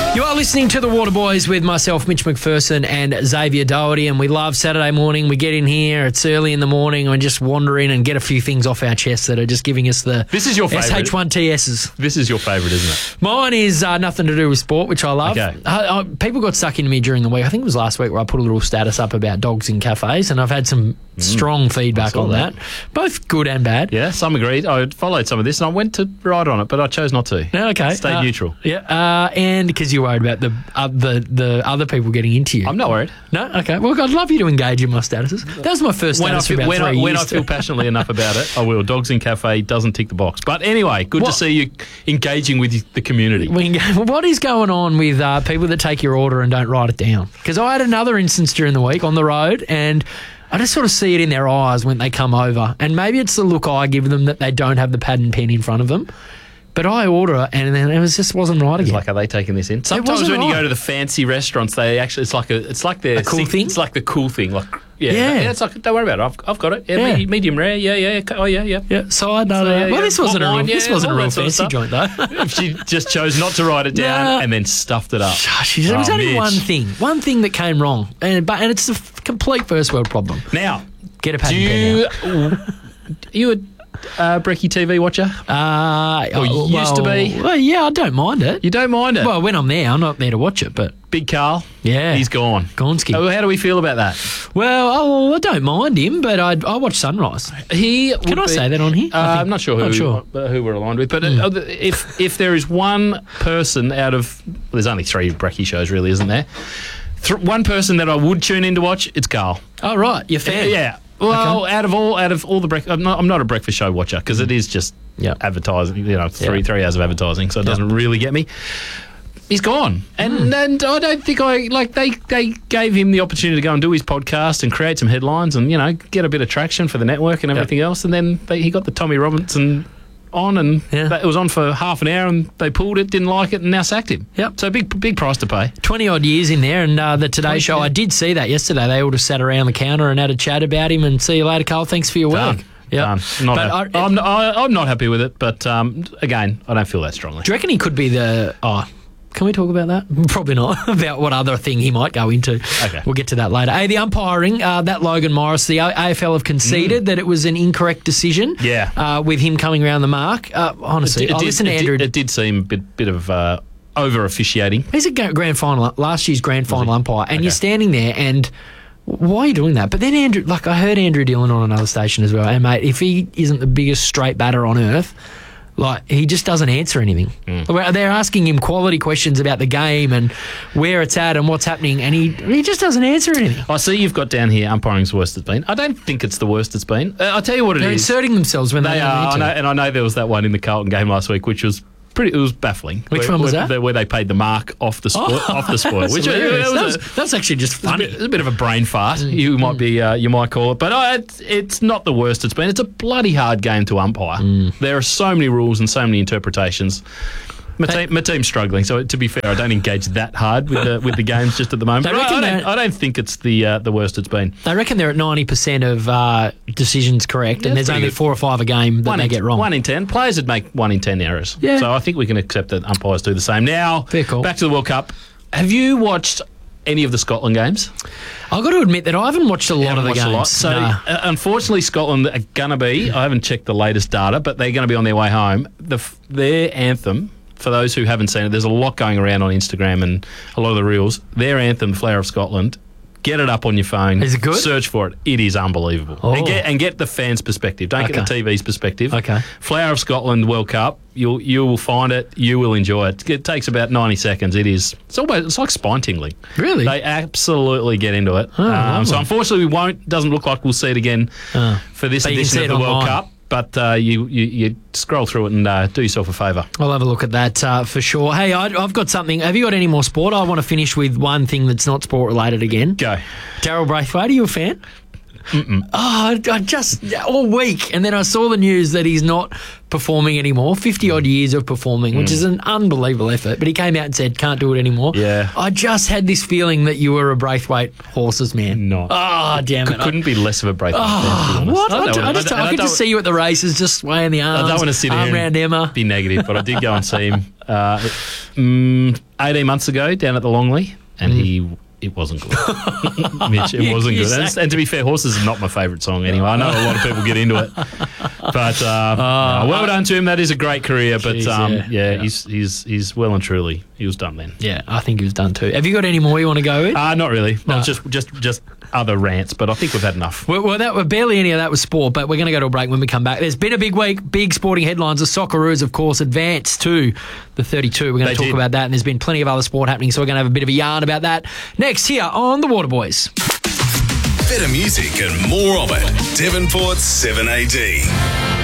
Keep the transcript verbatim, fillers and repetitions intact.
You are listening to The Water Boys with myself, Mitch McPherson, and Xavier Doherty, and we love Saturday morning. We get in here, it's early in the morning, and we just wander in and get a few things off our chests that are just giving us the This is your favourite. S H one T Ss. This is your favourite, isn't it? Mine is uh, nothing to do with sport, which I love. Okay. Uh, uh, people got stuck into me during the week. I think it was last week where I put a little status up about dogs in cafes, and I've had some mm. strong feedback on that. that. Both good and bad. Yeah, some agreed. I followed some of this, and I went to write on it, but I chose not to. Yeah, okay. Stayed uh, neutral. Yeah, uh, and because you're worried about the, uh, the the other people getting into you. I'm not worried. No? Okay. Well, I'd love you to engage in my statuses. That was my first When I status feel, for about when three I, years. when I feel passionately enough about it, I will. Dogs in Cafe doesn't tick the box. But anyway, good What? to see you engaging with the community. We can go, what is going on with uh, people that take your order and don't write it down? Because I had another instance during the week on the road, and I just sort of see it in their eyes when they come over. And maybe it's the look I give them that they don't have the pad and pen in front of them. But I order it, and then it was just wasn't right again. It's like, are they taking this in? Sometimes wasn't when you right. go to the fancy restaurants, they actually it's like a it's like the A cool thing? It's like the cool thing. Like yeah, Yeah. yeah. It's like don't worry about it. I've, I've got it. Yeah, Yeah. me- medium rare. Yeah, yeah. yeah. Oh yeah, yeah. Yeah, side note. So, yeah, well, yeah. this wasn't Hot a real, wine, this yeah, wasn't a all real that sort of fancy stuff. joint though. She just chose not to write it down Nah. and then stuffed it up. She, there was Oh, only Mitch. one thing, one thing that came wrong, and but and it's a f- complete first world problem. Now, Get a pad do and pen you are you a uh, Brecky T V watcher? Uh, Or oh, used to well, be. Well, yeah, I don't mind it. You don't mind it? Well, when I'm there, I'm not there to watch it, but Big Carl, yeah, he's gone. Gonski. Oh, how do we feel about that? Well, oh, I don't mind him, but I I watch Sunrise. He Can I would be- say that on here? Uh, I think- I'm not sure who not sure. uh, who we're aligned with, but uh, if if there is one person out of well, there's only three Brecky shows, really, isn't there? Th- one person that I would tune in to watch, it's Carl. Oh right, you're fan. Yeah. Well, out of all out of all the breakfast, I'm not, I'm not a breakfast show watcher because it is just Yeah. advertising. You know, three Yeah. three hours of advertising, so it Yeah. doesn't really get me. He's gone, and Hmm. and I don't think I like they they gave him the opportunity to go and do his podcast and create some headlines and you know get a bit of traction for the network and everything else, and then they, he got the Tommy Robinson on and Yeah. that, it was on for half an hour and they pulled it, didn't like it, and now sacked him. Yep. So big big price to pay. twenty odd years in there, and uh, the Today twenty, Show. yeah. I did see that yesterday. They all just sat around the counter and had a chat about him. And see you later, Carl. Thanks for your Done. work. Yeah, Done. Not But happy. I- I'm, I, I'm not happy with it, but um, again, I don't feel that strongly. Do you reckon he could be the? Oh, can we talk about that? Probably not. About what other thing he might go into. Okay. We'll get to that later. Hey, the umpiring, uh, that Logan Morris, the A F L have conceded that it was an incorrect decision. Mm. Yeah. Uh, with him coming around the mark. Uh, honestly, It I did, listen to it Andrew. Did, it did seem a bit, bit of uh, over officiating. He's a gra- grand final, last year's grand final umpire, and Okay. you're standing there and. Why are you doing that? But then Andrew, like I heard Andrew Dillon on another station as well. Hey mate, if he isn't the biggest straight batter on earth, like he just doesn't answer anything. Mm. They're asking him quality questions about the game and where it's at and what's happening, and he he just doesn't answer anything. I see you've got down here umpiring's the worst it's been. I don't think it's the worst it's been. Uh, I'll tell you what it They're is. inserting themselves when they, They don't are, I need know, to. and I know there was that one in the Carlton game last week, which was pretty. It was baffling. Which where, one was where, that? Where they paid the mark off the spoil, off the spoil, That's which uh, hilarious. it was that, a- was, that's actually just It's a, funny. bit, it's a bit of a brain fart. You might be, uh, you might call it, but uh, it's, it's not the worst it's been. It's a bloody hard game to umpire. There are so many rules and so many interpretations. My, team, my team's struggling, so to be fair, I don't engage that hard with the with the games just at the moment. They But I, reckon I, don't, that- I don't think it's the uh, the worst it's been. They reckon they're at ninety percent of uh, decisions correct, Yeah, and that's there's pretty only good. four or five a game that One they in, get wrong. One in ten players would make one in ten errors. Yeah. So I think we can accept that umpires do the same. Now, Fair call. back to the World Cup. Have you watched any of the Scotland games? I've got to admit that I haven't watched a lot of the Watched a games. lot. So, Nah. uh, unfortunately, Scotland are going to be, I haven't checked the latest data, but they're going to be on their way home. The, f- their anthem, for those who haven't seen it, there's a lot going around on Instagram and a lot of the reels. Their anthem, Flower of Scotland, get it up on your phone. Is it good? Search for it. It is unbelievable. Oh. And, get, and get the fans' perspective. Don't get Okay. the T V's perspective. Okay. Flower of Scotland World Cup. You'll you will find it. You will enjoy it. It takes about ninety seconds. It is. It's almost. It's like spine tingling. Really? They absolutely get into it. Oh, um, lovely. so unfortunately, we won't. Doesn't look like we'll see it again Oh. for this But you can edition see of it the World online. Cup. But uh, you, you you scroll through it and uh, do yourself a favour. I'll have a look at that uh, for sure. Hey, I, I've got something. Have you got any more sport? I want to finish with one thing that's not sport related again. Go. Daryl Braithwaite, are you a fan? Mm-mm. Oh, I I just all week, and then I saw the news that he's not performing anymore. Fifty odd years of performing, which is an unbelievable effort. But he came out and said, "Can't do it anymore." Yeah. I just had this feeling that you were a Braithwaite horses man. Not. Oh, damn it! C- couldn't be less of a break. Oh, what? I, I, just, I, I could just see you at the races, just swaying the arms. I don't want to sit arm here around and Emma. be negative, but I did go and see him uh, mm, eighteen months ago down at the Longley, and mm. he it wasn't good. Mitch, it You- wasn't you good. say- And, and to be fair, Horses is not my favourite song anyway. I know a lot of people get into it, but uh, no, well done to him. That is a great career, but Jeez, um, yeah. yeah, Yeah. he's he's he's well and truly he was done then. Yeah, I think he was done too. Have you got any more you want to go with? Uh, not really. No. No, just just just other rants, but I think we've had enough. Well, well, that barely any of that was sport, but we're going to go to a break when we come back. There's been a big week, big sporting headlines. The Socceroos, of course, advanced to the thirty-two. We're going They to talk did. about that, and there's been plenty of other sport happening, so we're going to have a bit of a yarn about that next here on The Waterboys. Better music and more of it. Devonport's seven A D.